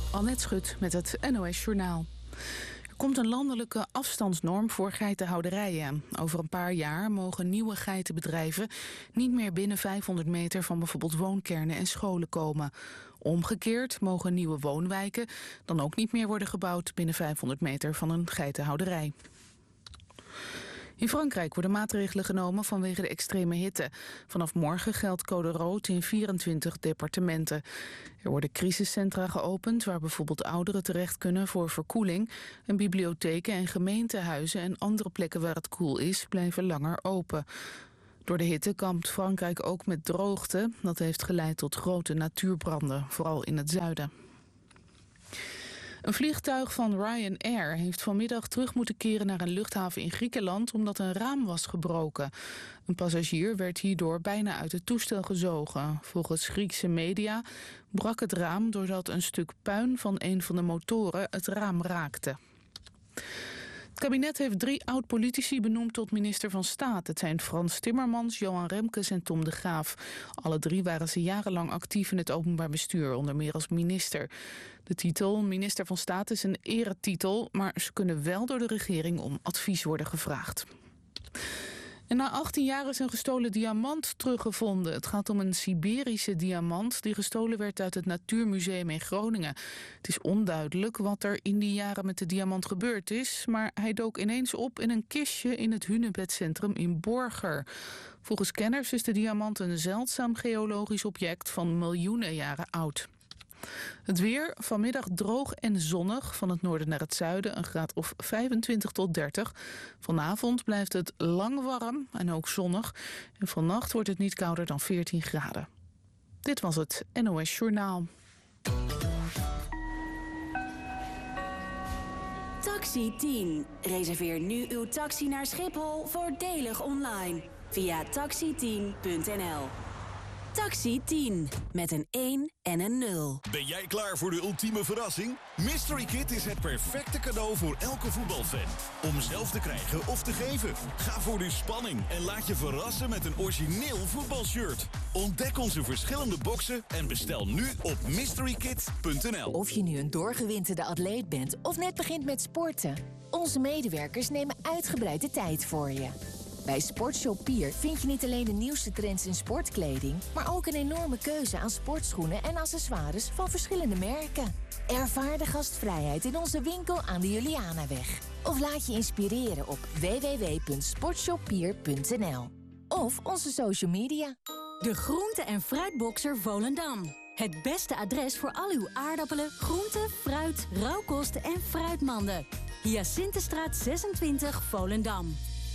Annette Schut met het NOS Journaal. Er komt een landelijke afstandsnorm voor geitenhouderijen. Over een paar jaar mogen nieuwe geitenbedrijven niet meer binnen 500 meter van bijvoorbeeld woonkernen en scholen komen. Omgekeerd mogen nieuwe woonwijken dan ook niet meer worden gebouwd binnen 500 meter van een geitenhouderij. In Frankrijk worden maatregelen genomen vanwege de extreme hitte. Vanaf morgen geldt code rood in 24 departementen. Er worden crisiscentra geopend waar bijvoorbeeld ouderen terecht kunnen voor verkoeling. En bibliotheken en gemeentehuizen en andere plekken waar het koel is blijven langer open. Door de hitte kampt Frankrijk ook met droogte. Dat heeft geleid tot grote natuurbranden, vooral in het zuiden. Een vliegtuig van Ryanair heeft vanmiddag terug moeten keren naar een luchthaven in Griekenland omdat een raam was gebroken. Een passagier werd hierdoor bijna uit het toestel gezogen. Volgens Griekse media brak het raam doordat een stuk puin van een van de motoren het raam raakte. Het kabinet heeft 3 oud-politici benoemd tot minister van Staat. Het zijn Frans Timmermans, Johan Remkes en Tom de Graaf. Alle 3 waren ze jarenlang actief in het openbaar bestuur, onder meer als minister. De titel minister van Staat is een eretitel, maar ze kunnen wel door de regering om advies worden gevraagd. En na 18 jaar is een gestolen diamant teruggevonden. Het gaat om een Siberische diamant die gestolen werd uit het Natuurmuseum in Groningen. Het is onduidelijk wat er in die jaren met de diamant gebeurd is, maar hij dook ineens op in een kistje in het Hunebedcentrum in Borger. Volgens kenners is de diamant een zeldzaam geologisch object van miljoenen jaren oud. Het weer, vanmiddag droog en zonnig, van het noorden naar het zuiden een graad of 25 tot 30. Vanavond blijft het lang warm en ook zonnig. En vannacht wordt het niet kouder dan 14 graden. Dit was het NOS Journaal. Taxi 10. Reserveer nu uw taxi naar Schiphol voordelig online via taxi10.nl. Taxi 10, met een 1 en een 0. Ben jij klaar voor de ultieme verrassing? Mystery Kit is het perfecte cadeau voor elke voetbalfan. Om zelf te krijgen of te geven. Ga voor de spanning en laat je verrassen met een origineel voetbalshirt. Ontdek onze verschillende boxen en bestel nu op mysterykit.nl. Of je nu een doorgewinterde atleet bent of net begint met sporten. Onze medewerkers nemen uitgebreid de tijd voor je. Bij Sportshop Pier vind je niet alleen de nieuwste trends in sportkleding, maar ook een enorme keuze aan sportschoenen en accessoires van verschillende merken. Ervaar de gastvrijheid in onze winkel aan de Julianaweg. Of laat je inspireren op www.sportshoppier.nl. Of onze social media. De Groente- en Fruitboxer Volendam. Het beste adres voor al uw aardappelen, groenten, fruit, rauwkosten en fruitmanden. Hyacinthestraat 26 Volendam.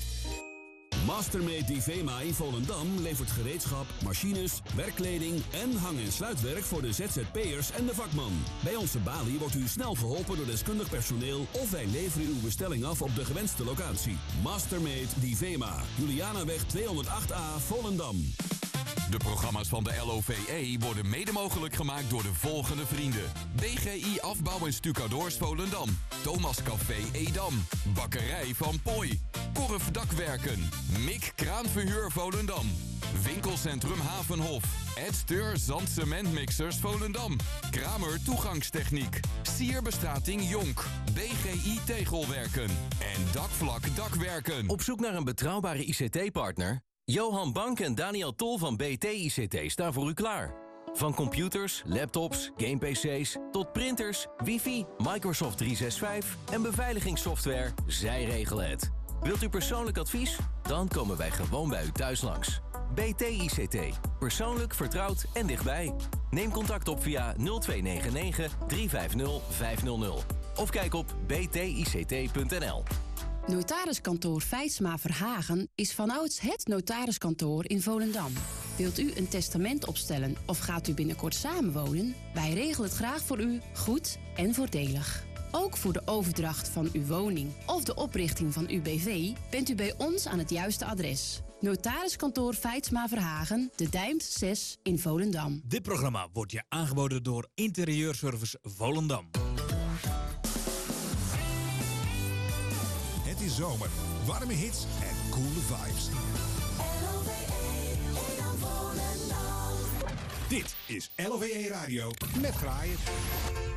Mastermate Divema in Volendam levert gereedschap, machines, werkkleding en hang- en sluitwerk voor de ZZP'ers en de vakman. Bij onze balie wordt u snel geholpen door deskundig personeel of wij leveren uw bestelling af op de gewenste locatie. Mastermate Divema, Julianaweg 208A Volendam. De programma's van de LOVE worden mede mogelijk gemaakt door de volgende vrienden. BGI Afbouw en Stucadoors Volendam. Thomas Café Edam. Bakkerij Van Pooi. Korf Dakwerken. Mik Kraanverhuur Volendam. Winkelcentrum Havenhof. Edsteur Zandcementmixers Volendam. Kramer Toegangstechniek. Sierbestrating Jonk. BGI Tegelwerken. En Dakvlak Dakwerken. Op zoek naar een betrouwbare ICT-partner? Johan Bank en Daniel Tol van BT ICT staan voor u klaar. Van computers, laptops, game-pc's tot printers, wifi, Microsoft 365 en beveiligingssoftware, zij regelen het. Wilt u persoonlijk advies? Dan komen wij gewoon bij u thuis langs. BT ICT. Persoonlijk, vertrouwd en dichtbij. Neem contact op via 0299 350 500. Of kijk op btict.nl. Notariskantoor Feitsma Verhagen is vanouds het notariskantoor in Volendam. Wilt u een testament opstellen of gaat u binnenkort samenwonen? Wij regelen het graag voor u, goed en voordelig. Ook voor de overdracht van uw woning of de oprichting van uw BV bent u bij ons aan het juiste adres. Notariskantoor Feitsma Verhagen, de Dijmt 6 in Volendam. Dit programma wordt je aangeboden door Interieurservice Volendam. Het is zomer, warme hits en coole vibes. Dit is LOVE Radio met Graaien.